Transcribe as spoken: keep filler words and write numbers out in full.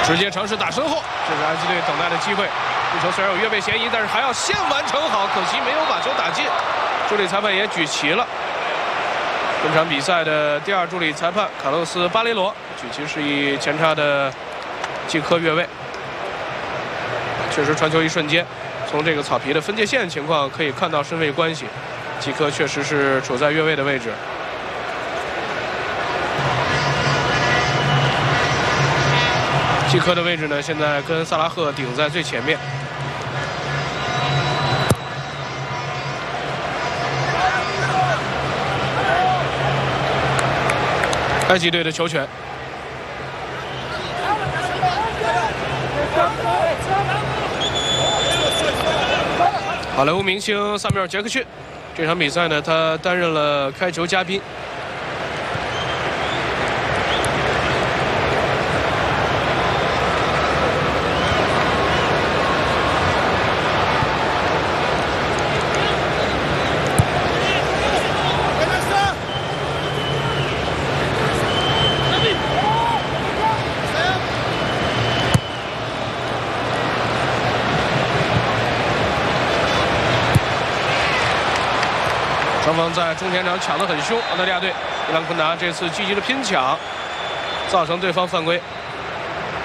直接尝试打身后，这是安吉队等待的机会。这球虽然有越位嫌疑，但是还要先完成好，可惜没有把球打进。助理裁判也举旗了。本场比赛的第二助理裁判卡洛斯·巴雷罗举旗示意前插的季科越位。确实，传球一瞬间，从这个草皮的分界线情况可以看到身位关系，季科确实是处在越位的位置。 季科的位置呢，现在跟萨拉赫顶在最前面。埃及队的球权。好莱坞明星萨缪尔·杰克逊，这场比赛呢，他担任了开球嘉宾。 双方在中前场抢得很凶，澳大利亚队伊朗昆达这次积极的拼抢，造成对方犯规。